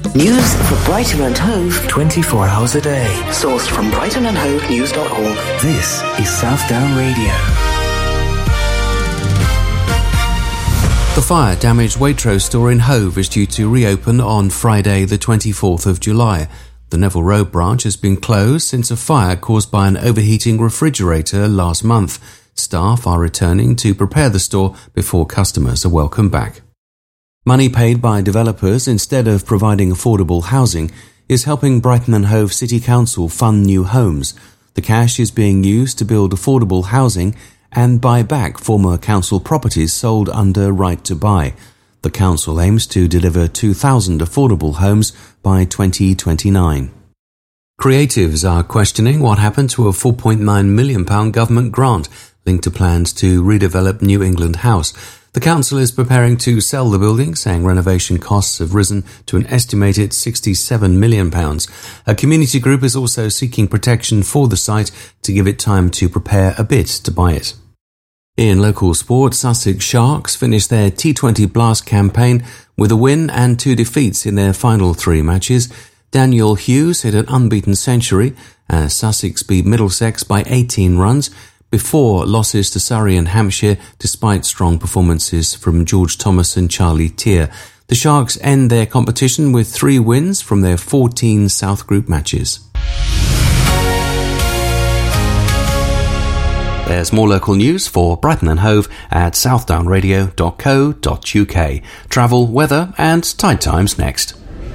News for Brighton and Hove 24 hours a day. Sourced from brightonandhovenews.org. This is Southdown Radio. The fire-damaged Waitrose store in Hove is due to reopen on Friday the 24th of July. The Neville Road branch has been closed since a fire caused by an overheating refrigerator last month. Staff are returning to prepare the store before customers are welcome back. Money paid by developers instead of providing affordable housing is helping Brighton and Hove City Council fund new homes. The cash is being used to build affordable housing and buy back former council properties sold under Right to Buy. The council aims to deliver 2,000 affordable homes by 2029. Creatives are questioning what happened to a £4.9 million government grant linked to plans to redevelop New England House. The council is preparing to sell the building, saying renovation costs have risen to an estimated £67 million. A community group is also seeking protection for the site to give it time to prepare a bid to buy it. In local sport, Sussex Sharks finished their T20 Blast campaign with a win and 2 defeats in their final 3 matches. Daniel Hughes hit an unbeaten century as Sussex beat Middlesex by 18 runs before losses to Surrey and Hampshire despite strong performances from George Thomas and Charlie Tier. The Sharks end their competition with 3 wins from their 14 South Group matches. There's more local news for Brighton and Hove at southdownradio.co.uk. Travel, weather and tide times next.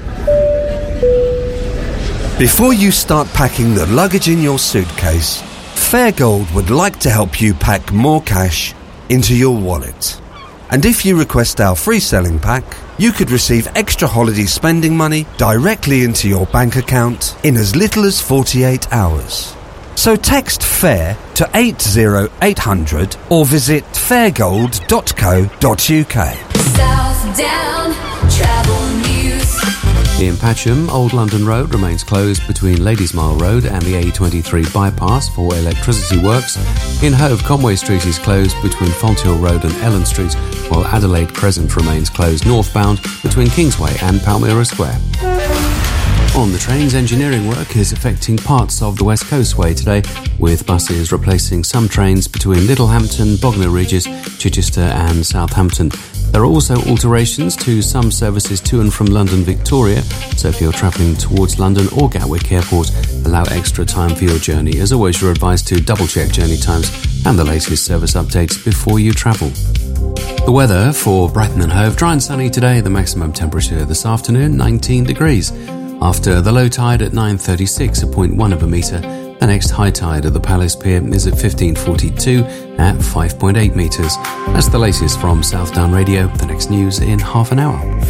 Before you start packing the luggage in your suitcase, Fairgold would like to help you pack more cash into your wallet. And if you request our free selling pack, you could receive extra holiday spending money directly into your bank account in as little as 48 hours. So text FAIR to 80800 or visit fairgold.co.uk. Southdown Travel News. In Patcham, Old London Road remains closed between Ladysmile Road and the A23 bypass for electricity works. In Hove, Conway Street is closed between Fonthill Road and Ellen Street, while Adelaide Crescent remains closed northbound between Kingsway and Palmyra Square. On the trains, engineering work is affecting parts of the West Coastway today, with buses replacing some trains between Littlehampton, Bognor Regis, Chichester and Southampton. There are also alterations to some services to and from London Victoria, so if you're travelling towards London or Gatwick Airport, allow extra time for your journey. As always, you're advised to double-check journey times and the latest service updates before you travel. The weather for Brighton and Hove: dry and sunny today, the maximum temperature this afternoon 19 degrees. After the low tide at 9:36, 0.1 of a metre, the next high tide at the Palace Pier is at 15:42 at 5.8 metres. That's the latest from Southdown Radio. The next news in half an hour.